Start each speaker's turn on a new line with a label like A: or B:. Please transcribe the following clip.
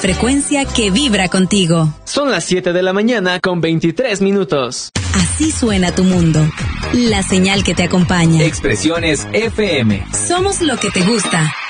A: frecuencia que vibra contigo.
B: Son las 7 de la mañana con 23 minutos.
A: Así suena tu mundo. La señal que te acompaña.
C: Expresiones FM.
A: Somos lo que te gusta.